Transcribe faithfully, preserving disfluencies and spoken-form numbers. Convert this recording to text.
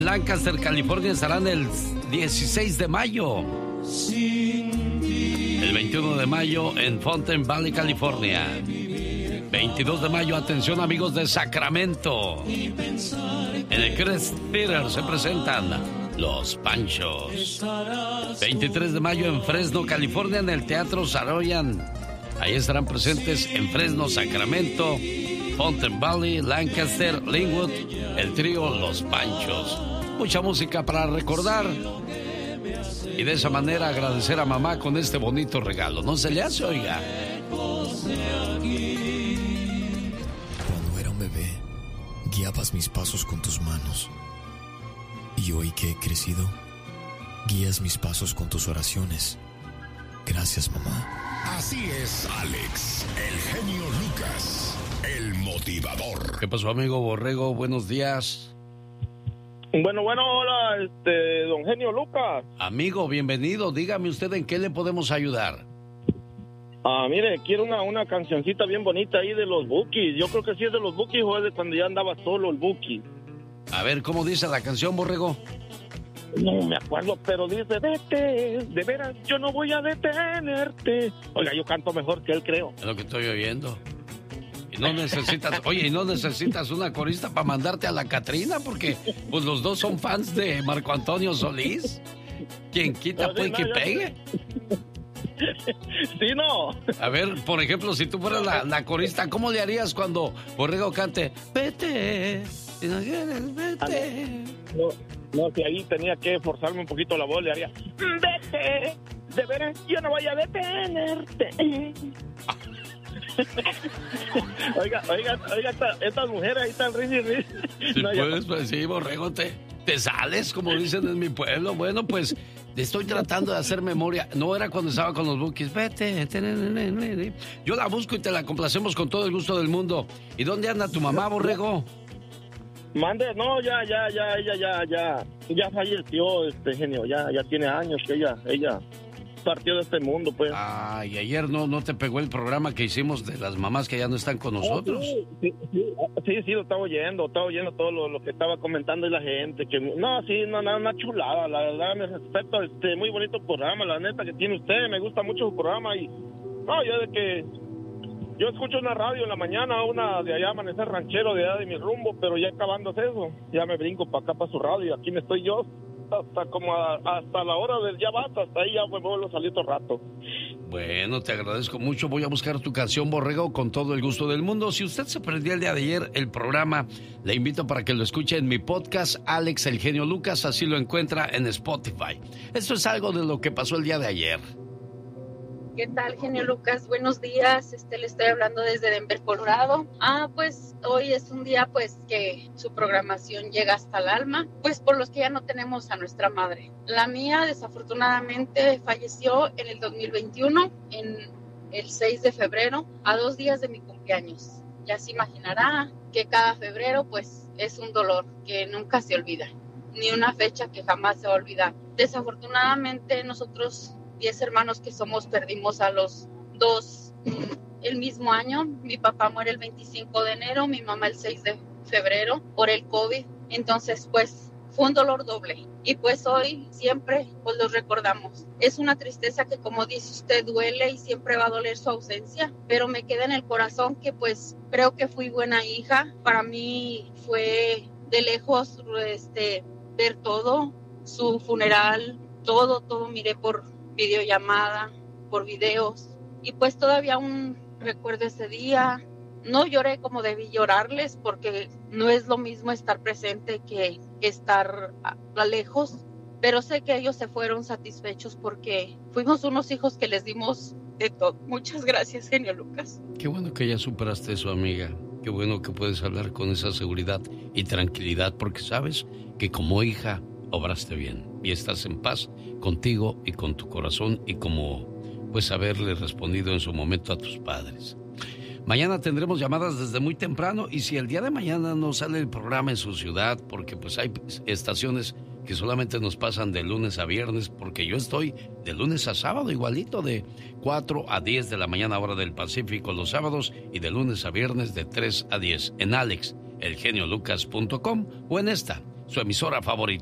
Lancaster, California, estarán el dieciséis de mayo. El veintiuno de mayo en Fountain Valley, California. veintidós de mayo, atención amigos de Sacramento. En el Crest Theater se presentan Los Panchos. veintitrés de mayo en Fresno, California, en el Teatro Saroyan. Ahí estarán presentes en Fresno, Sacramento, Fountain Valley, Lancaster, Linwood, el trío Los Panchos. Mucha música para recordar y de esa manera agradecer a mamá con este bonito regalo. ¿No se le hace, oiga? Cuando era un bebé, guiabas mis pasos con tus manos. Y hoy que he crecido, guías mis pasos con tus oraciones. Gracias, mamá. Así es, Alex, el genio Lucas, el motivador. ¿Qué pasó, amigo Borrego? Buenos días. Bueno, bueno, hola, este, don Genio Lucas. Amigo, bienvenido. Dígame usted en qué le podemos ayudar. Ah, mire, quiero una, una cancioncita bien bonita ahí de los Bukis. Yo creo que sí es de los Bukis o es de cuando ya andaba solo el Buki. A ver, ¿cómo dice la canción, Borrego? No me acuerdo, pero dice, vete, de veras, yo no voy a detenerte. Oiga, yo canto mejor que él, creo. Es lo que estoy oyendo. Y no necesitas, oye, y no necesitas una corista para mandarte a la Catrina, porque pues los dos son fans de Marco Antonio Solís. Quien quita, no, puede no, que yo... pegue. Sí, no. A ver, por ejemplo, si tú fueras la, la corista, ¿cómo le harías cuando Borrego cante, vete, si no quieres, vete? No, no, si ahí tenía que forzarme un poquito la voz, le haría, vete, de veras, yo no voy a detenerte. Oiga, oiga, oiga, esta, estas mujeres ahí están risa y risa. Si no, puedes, pues sí, Borrego, te, te sales, como dicen en mi pueblo. Bueno, pues estoy tratando de hacer memoria. No era cuando estaba con los Bukis. Vete, te, yo la busco y te la complacemos con todo el gusto del mundo. ¿Y dónde anda tu mamá, Borrego? Mande, no, ya, ya, ya, ella, ya, ya, ya falleció, este Genio, ya, ya tiene años que ella, ella partió de este mundo, pues. Ah, y ayer no, no te pegó el programa que hicimos de las mamás que ya no están con nosotros. Oh, sí, sí, sí, sí, lo estaba oyendo, estaba oyendo todo lo, lo que estaba comentando y la gente, que no, sí, no, no, una chulada, la verdad, me respeto, este, muy bonito programa, la neta que tiene usted, me gusta mucho su programa y, no, yo de que, yo escucho una radio en la mañana, una de allá, Amanecer Ranchero, de allá de mi rumbo, pero ya acabándose eso, ya me brinco para acá, para su radio, y aquí me estoy yo, hasta como a, hasta la hora del ya basta, hasta ahí ya me vuelvo a salir todo rato. Bueno, te agradezco mucho. Voy a buscar tu canción, Borrego, con todo el gusto del mundo. Si usted se perdió el día de ayer el programa, le invito para que lo escuche en mi podcast, Alex el Genio Lucas, así lo encuentra en Spotify. Esto es algo de lo que pasó el día de ayer. ¿Qué tal, Genio Lucas? Buenos días, este, le estoy hablando desde Denver, Colorado. Ah, pues hoy es un día pues que su programación llega hasta el alma, pues por los que ya no tenemos a nuestra madre. La mía desafortunadamente falleció en el dos mil veintiuno, en el seis de febrero, a dos días de mi cumpleaños. Ya se imaginará que cada febrero pues es un dolor que nunca se olvida, ni una fecha que jamás se va a olvidar. Desafortunadamente nosotros diez hermanos que somos, perdimos a los dos el mismo año. Mi papá muere el veinticinco de enero, mi mamá el seis de febrero por el COVID. Entonces, pues, fue un dolor doble. Y pues hoy siempre pues los recordamos. Es una tristeza que, como dice usted, duele y siempre va a doler su ausencia. Pero me queda en el corazón que pues creo que fui buena hija. Para mí fue de lejos este, ver todo, su funeral, todo, todo miré por videollamada, por videos, y pues todavía aún recuerdo ese día. No lloré como debí llorarles, porque no es lo mismo estar presente que, que estar a, a lejos, pero sé que ellos se fueron satisfechos porque fuimos unos hijos que les dimos de todo. Muchas gracias, Genio Lucas. Qué bueno que ya superaste eso, amiga. Qué bueno que puedes hablar con esa seguridad y tranquilidad, porque sabes que como hija obraste bien y estás en paz contigo y con tu corazón, y como pues haberle respondido en su momento a tus padres. Mañana tendremos llamadas desde muy temprano, y si el día de mañana no sale el programa en su ciudad, porque pues hay estaciones que solamente nos pasan de lunes a viernes, porque yo estoy de lunes a sábado igualito, de cuatro a diez de la mañana hora del Pacífico los sábados, y de lunes a viernes de tres a diez en alex el genio lucas punto com o en esta su emisora favorita.